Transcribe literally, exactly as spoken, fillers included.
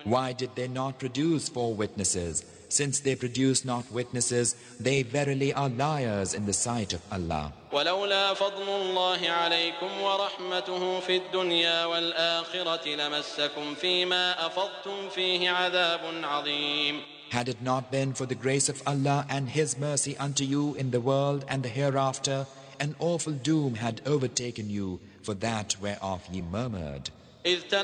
Why did they not produce four witnesses? Since they produce not witnesses, they verily are liars in the sight of Allah. ولولا فضل الله عليكم ورحمته في الدنيا والآخرة لمسكم فيما أفضتم فيه عذاب عظيم. Had it not been for the grace of Allah and His mercy unto you in the world and the hereafter, an awful doom had overtaken you for that whereof ye murmured. إذ